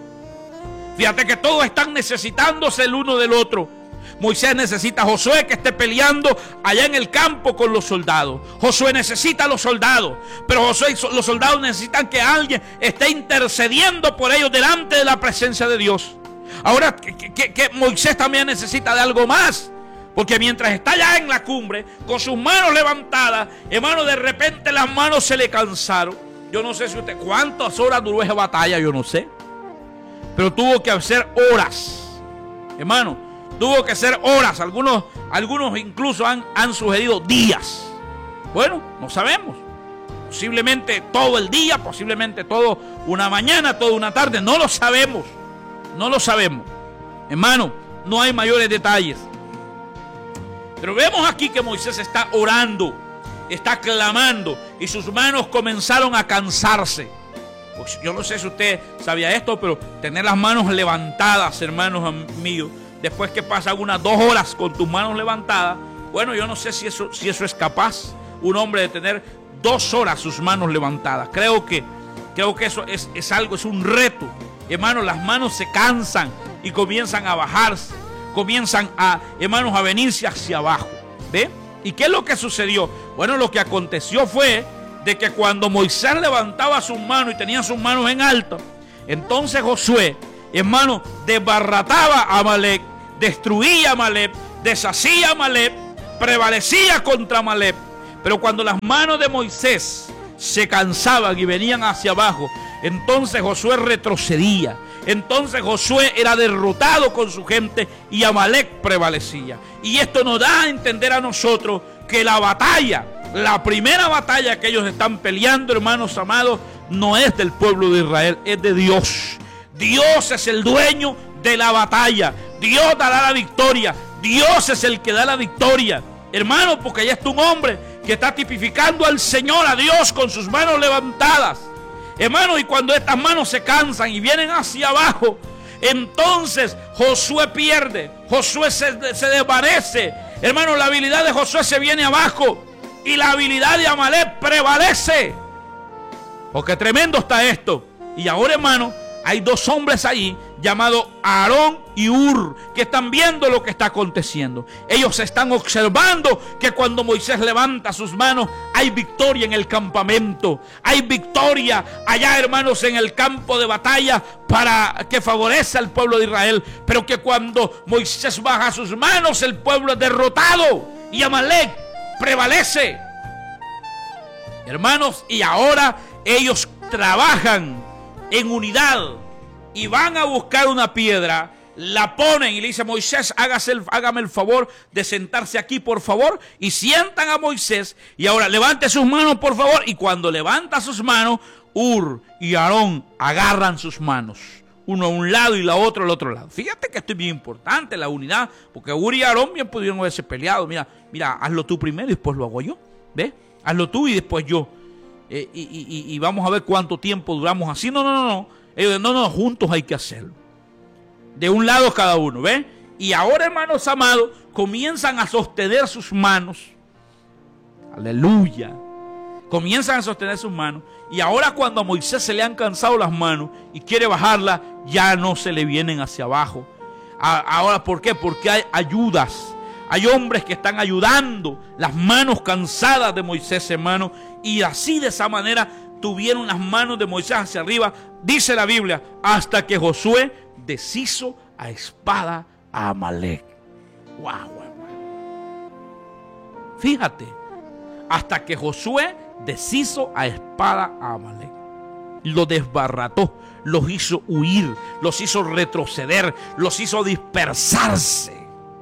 Fíjate que todos están necesitándose el uno del otro. Moisés necesita a Josué que esté peleando allá en el campo con los soldados. Josué necesita a los soldados, pero Josué y los soldados necesitan que alguien esté intercediendo por ellos delante de la presencia de Dios. Ahora que, que, que Moisés también necesita de algo más, porque mientras está allá en la cumbre con sus manos levantadas, hermano, de repente las manos se le cansaron. Yo no sé si usted, cuántas horas duró esa batalla, yo no sé, pero tuvo que hacer horas, hermano. Tuvo que ser horas, algunos, algunos incluso han, han sugerido días. Bueno, no sabemos. Posiblemente todo el día, posiblemente todo una mañana, toda una tarde, no lo sabemos. No lo sabemos. Hermano, no hay mayores detalles. Pero vemos aquí que Moisés está orando, está clamando y sus manos comenzaron a cansarse. Pues yo no sé si usted sabía esto, pero tener las manos levantadas, hermanos míos, después que pasan unas dos horas con tus manos levantadas, bueno, yo no sé si eso, si eso es capaz un hombre de tener dos horas sus manos levantadas. Creo que, creo que eso es, es algo, es un reto. Hermanos, las manos se cansan y comienzan a bajarse, comienzan a, hermanos, a venirse hacia abajo. ¿Ve? ¿Y qué es lo que sucedió? Bueno, lo que aconteció fue de que cuando Moisés levantaba sus manos y tenía sus manos en alto, entonces Josué, hermano, desbarataba a Amalek, destruía a Amalek, deshacía a Amalek, prevalecía contra Amalek. Pero cuando las manos de Moisés se cansaban y venían hacia abajo, entonces Josué retrocedía. Entonces Josué era derrotado con su gente y Amalek prevalecía. Y esto nos da a entender a nosotros que la batalla, la primera batalla que ellos están peleando, hermanos amados, no es del pueblo de Israel, es de Dios. Dios es el dueño de la batalla. Dios dará la victoria. Dios es el que da la victoria. Hermanos, porque ya está un hombre que está tipificando al Señor, a Dios, con sus manos levantadas. Hermanos, y cuando estas manos se cansan y vienen hacia abajo, entonces Josué pierde. Josué se, se desvanece. Hermanos, la habilidad de Josué se viene abajo y la habilidad de Amalek prevalece. Porque tremendo está esto. Y ahora, hermano, hay dos hombres allí llamados Aarón y Hur, que están viendo lo que está aconteciendo. Ellos están observando que cuando Moisés levanta sus manos, hay victoria en el campamento. Hay victoria allá, hermanos, en el campo de batalla, para que favorece al pueblo de Israel. Pero que cuando Moisés baja sus manos, el pueblo es derrotado y Amalek prevalece. Hermanos, y ahora ellos trabajan en unidad y van a buscar una piedra, la ponen y le dice: Moisés, hágase el, hágame el favor de sentarse aquí, por favor. Y sientan a Moisés. Y ahora levante sus manos, por favor. Y cuando levanta sus manos, Hur y Aarón agarran sus manos, uno a un lado y la otra al otro lado. Fíjate que esto es bien importante, la unidad, porque Hur y Aarón bien pudieron haberse peleado. Mira, mira, hazlo tú primero y después lo hago yo. ¿Ves? Hazlo tú y después yo. Eh, y, y, y vamos a ver cuánto tiempo duramos así. No, no, no, no. Ellos, no, no, juntos hay que hacerlo. De un lado cada uno, ¿ven? Y ahora, hermanos amados, comienzan a sostener sus manos. Aleluya. Comienzan a sostener sus manos. Y ahora, cuando a Moisés se le han cansado las manos y quiere bajarlas, ya no se le vienen hacia abajo. Ahora, ¿por qué? Porque hay ayudas. Hay hombres que están ayudando las manos cansadas de Moisés, hermano. Y así, de esa manera, tuvieron las manos de Moisés hacia arriba, dice la Biblia, hasta que Josué deshizo a espada a Amalek. Wow, hermano. Fíjate, hasta que Josué deshizo a espada a Amalek. Lo desbarató, los hizo huir, los hizo retroceder, los hizo dispersarse.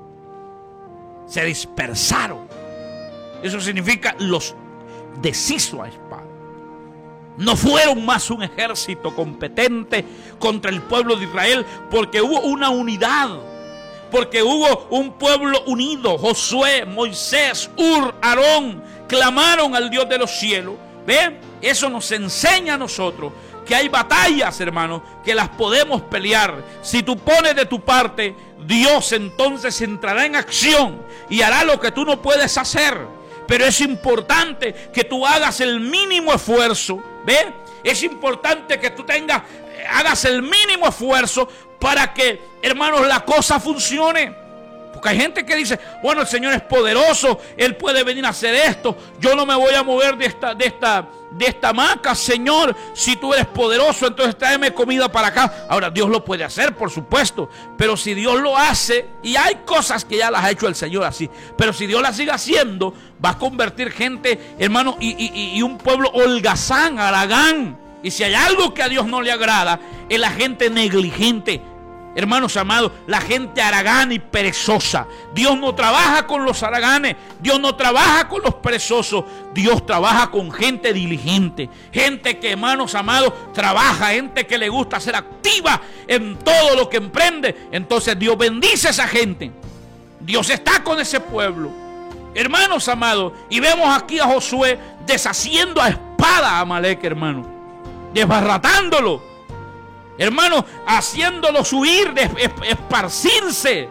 Se dispersaron. Eso significa los deshizo a espada. No fueron más un ejército competente contra el pueblo de Israel, porque hubo una unidad, porque hubo un pueblo unido. Josué, Moisés, Hur, Aarón clamaron al Dios de los cielos. ¿Ven? Eso nos enseña a nosotros que hay batallas, hermanos, que las podemos pelear. Si tú pones de tu parte, Dios entonces entrará en acción y hará lo que tú no puedes hacer. Pero es importante que tú hagas el mínimo esfuerzo. ¿Ve? Es importante que tú tengas, hagas el mínimo esfuerzo para que, hermanos, la cosa funcione. Porque hay gente que dice: bueno, el Señor es poderoso, Él puede venir a hacer esto. Yo no me voy a mover de esta, de esta, de esta hamaca, Señor. Si tú eres poderoso, entonces tráeme comida para acá. Ahora, Dios lo puede hacer, por supuesto. Pero si Dios lo hace, y hay cosas que ya las ha hecho el Señor así, pero si Dios las sigue haciendo, va a convertir gente, hermano, y, y, y un pueblo holgazán, haragán. Y si hay algo que a Dios no le agrada, es la gente negligente. Hermanos amados, la gente haragana y perezosa. Dios no trabaja con los haraganes, Dios no trabaja con los perezosos. Dios trabaja con gente diligente, gente que, hermanos amados, trabaja, gente que le gusta ser activa en todo lo que emprende. Entonces Dios bendice a esa gente. Dios está con ese pueblo, hermanos amados. Y vemos aquí a Josué deshaciendo a espada a Amalek, hermano, desbaratándolo, hermanos, haciéndolos huir, de esparcirse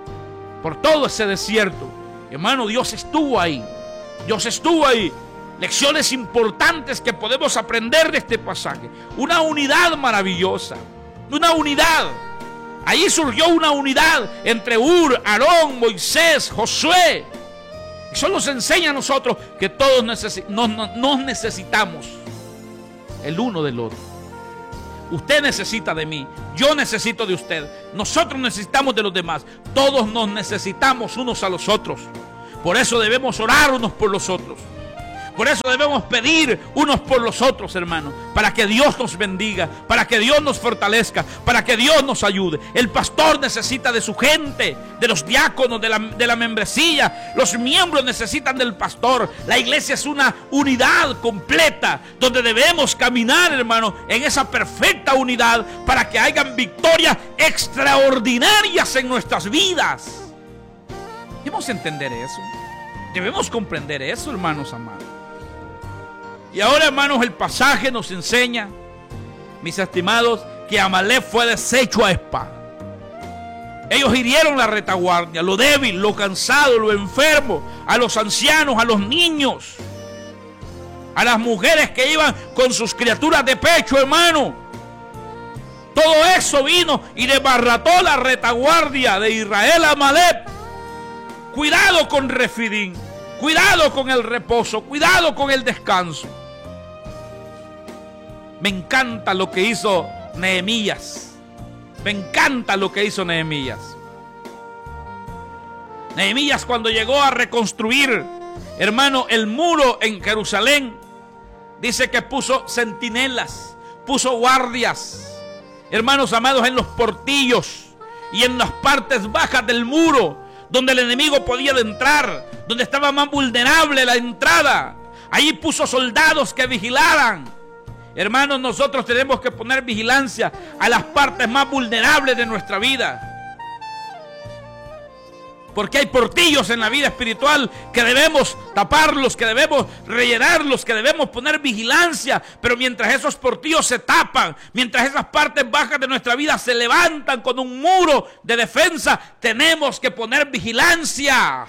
por todo ese desierto. Hermano, Dios estuvo ahí. Dios estuvo ahí. Lecciones importantes que podemos aprender de este pasaje. Una unidad maravillosa. Una unidad. Ahí surgió una unidad entre Hur, Aarón, Moisés, Josué. Eso nos enseña a nosotros que todos necesi- nos, nos, nos necesitamos el uno del otro. Usted necesita de mí, yo necesito de usted, nosotros necesitamos de los demás. Todos nos necesitamos unos a los otros. Por eso debemos orar unos por los otros. Por eso debemos pedir unos por los otros, hermanos, para que Dios nos bendiga, para que Dios nos fortalezca, para que Dios nos ayude. El pastor necesita de su gente, de los diáconos, de la, de la membresía. Los miembros necesitan del pastor. La iglesia es una unidad completa, donde debemos caminar, hermano, en esa perfecta unidad, para que hayan victorias extraordinarias en nuestras vidas. Debemos entender eso. Debemos comprender eso, hermanos amados. Y ahora, hermanos, el pasaje nos enseña, mis estimados, que Amalek fue deshecho a espada. Ellos hirieron la retaguardia, lo débil, lo cansado, lo enfermo, a los ancianos, a los niños, a las mujeres que iban con sus criaturas de pecho, hermano. Todo eso vino y desbarató la retaguardia de Israel. Amalek. Cuidado con Refidín, cuidado con el reposo, cuidado con el descanso. Me encanta lo que hizo Nehemías. Me encanta lo que hizo Nehemías. Nehemías, cuando llegó a reconstruir, hermano, el muro en Jerusalén, dice que puso centinelas, puso guardias, hermanos amados, en los portillos y en las partes bajas del muro, donde el enemigo podía entrar, donde estaba más vulnerable la entrada. Allí puso soldados que vigilaran. Hermanos, nosotros tenemos que poner vigilancia a las partes más vulnerables de nuestra vida. Porque hay portillos en la vida espiritual que debemos taparlos, que debemos rellenarlos, que debemos poner vigilancia. Pero mientras esos portillos se tapan, mientras esas partes bajas de nuestra vida se levantan con un muro de defensa, tenemos que poner vigilancia.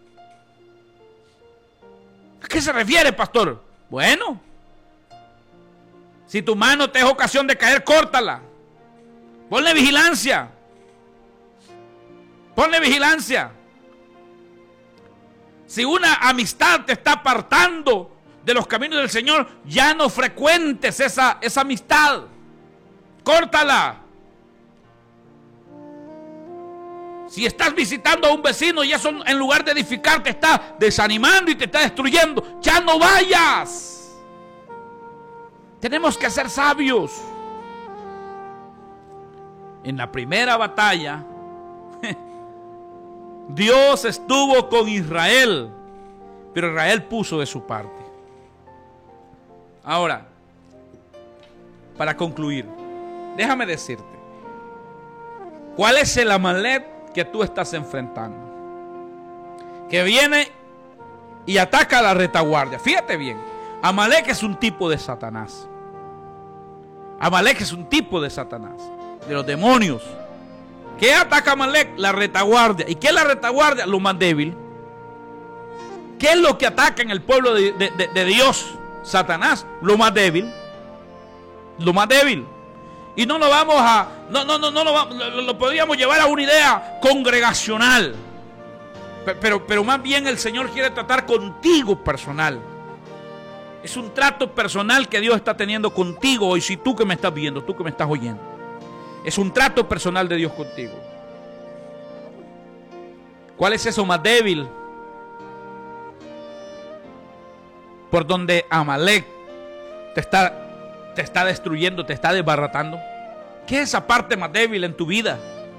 ¿A qué se refiere, pastor? Bueno, si tu mano te es ocasión de caer, córtala. Ponle vigilancia. Ponle vigilancia. Si una amistad te está apartando de los caminos del Señor, ya no frecuentes esa, esa amistad. Córtala. Si estás visitando a un vecino y eso en lugar de edificar te está desanimando y te está destruyendo, ya no vayas. Tenemos que ser sabios. En la primera batalla, Dios estuvo con Israel, pero Israel puso de su parte. Ahora, para concluir, déjame decirte, ¿cuál es el Amalek que tú estás enfrentando? Que viene y ataca a la retaguardia. Fíjate bien, Amalek es un tipo de Satanás. Amalek es un tipo de Satanás, de los demonios. ¿Qué ataca Amalek? La retaguardia. ¿Y qué es la retaguardia? Lo más débil. ¿Qué es lo que ataca en el pueblo de, de, de, de Dios? Satanás. Lo más débil. Lo más débil. Y no lo vamos a... No, no, no, no lo, vamos, lo, lo podríamos llevar a una idea congregacional. Pero, pero, pero más bien el Señor quiere tratar contigo personal. Es un trato personal que Dios está teniendo contigo hoy. Si tú que me estás viendo, tú que me estás oyendo. Es un trato personal de Dios contigo. ¿Cuál es eso más débil? Por donde Amalek te está, te está destruyendo, te está desbaratando. ¿Qué es esa parte más débil en tu vida?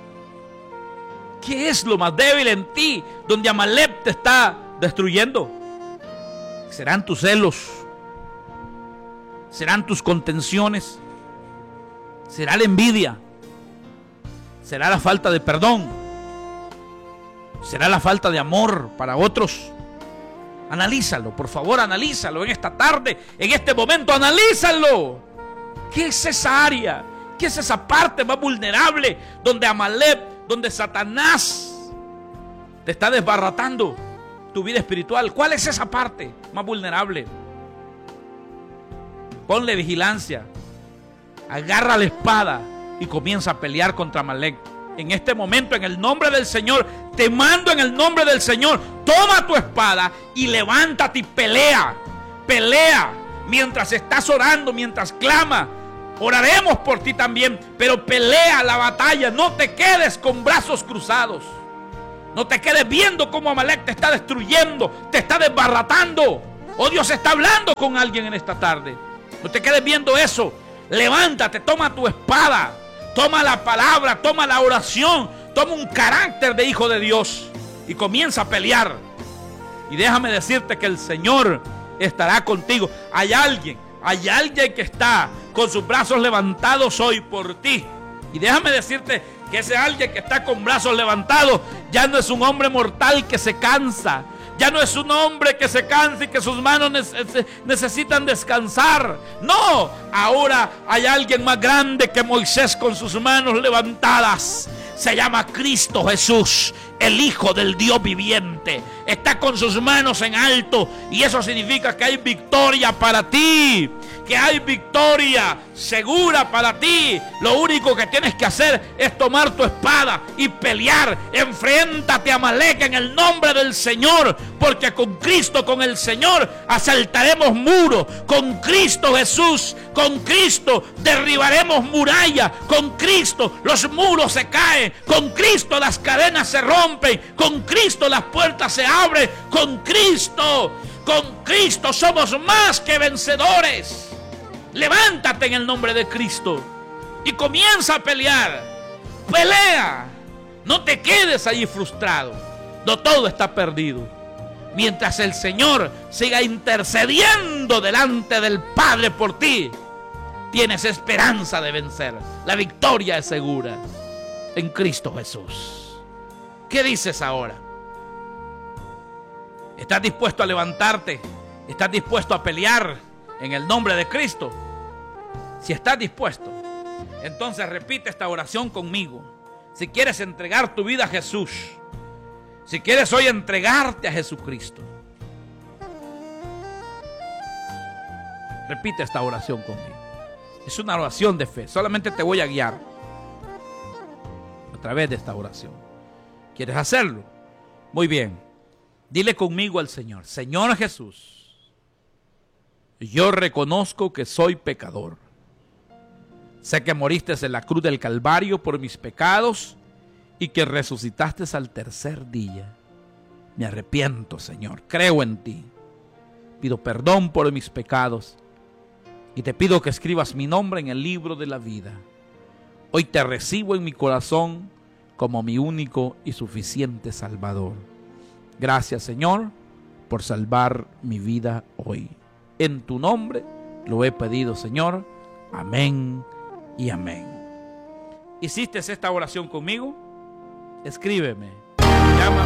¿Qué es lo más débil en ti donde Amalek te está destruyendo? ¿Serán tus celos? ¿Serán tus contenciones? ¿Será la envidia? ¿Será la falta de perdón? ¿Será la falta de amor para otros? Analízalo, por favor, analízalo en esta tarde, en este momento, analízalo. ¿Qué es esa área? ¿Qué es esa parte más vulnerable donde Amalek, donde Satanás te está desbaratando tu vida espiritual? ¿Cuál es esa parte más vulnerable? Ponle vigilancia. Agarra la espada y comienza a pelear contra Amalek. En este momento, en el nombre del Señor, te mando en el nombre del Señor, toma tu espada y levántate y pelea. Pelea mientras estás orando, mientras clama. Oraremos por ti también, pero pelea la batalla. No te quedes con brazos cruzados. No te quedes viendo cómo Amalek te está destruyendo, te está desbaratando. Oh, Dios está hablando con alguien en esta tarde. No te quedes viendo eso. Levántate, toma tu espada, toma la palabra, toma la oración, toma un carácter de hijo de Dios y comienza a pelear. Y déjame decirte que el Señor estará contigo. Hay alguien, hay alguien que está con sus brazos levantados hoy por ti. Y déjame decirte que ese alguien que está con brazos levantados ya no es un hombre mortal que se cansa. Ya no es un hombre que se cansa y que sus manos neces- necesitan descansar. No, ahora hay alguien más grande que Moisés con sus manos levantadas. Se llama Cristo Jesús, el Hijo del Dios viviente. Está con sus manos en alto y eso significa que hay victoria para ti. Que hay victoria segura para ti. Lo único que tienes que hacer es tomar tu espada y pelear. Enfréntate a Amalek en el nombre del Señor, porque con Cristo, con el Señor, asaltaremos muros. Con Cristo Jesús, con Cristo derribaremos murallas. Con Cristo los muros se caen. Con Cristo las cadenas se rompen. Con Cristo las puertas se abren. Con Cristo, con Cristo somos más que vencedores. Levántate en el nombre de Cristo y comienza a pelear. Pelea. No te quedes ahí frustrado. No todo está perdido. Mientras el Señor siga intercediendo delante del Padre por ti, tienes esperanza de vencer. La victoria es segura en Cristo Jesús. ¿Qué dices ahora? ¿Estás dispuesto a levantarte? ¿Estás dispuesto a pelear en el nombre de Cristo? Si estás dispuesto, entonces repite esta oración conmigo. Si quieres entregar tu vida a Jesús, si quieres hoy entregarte a Jesucristo, repite esta oración conmigo. Es una oración de fe. Solamente te voy a guiar a través de esta oración. ¿Quieres hacerlo? Muy bien. Dile conmigo al Señor: Señor Jesús, yo reconozco que soy pecador. Sé que moriste en la cruz del Calvario por mis pecados y que resucitaste al tercer día. Me arrepiento, Señor. Creo en ti. Pido perdón por mis pecados y te pido que escribas mi nombre en el libro de la vida. Hoy te recibo en mi corazón como mi único y suficiente Salvador. Gracias, Señor, por salvar mi vida hoy. En tu nombre lo he pedido, Señor. Amén y amén. ¿Hiciste esta oración conmigo? Escríbeme. Llama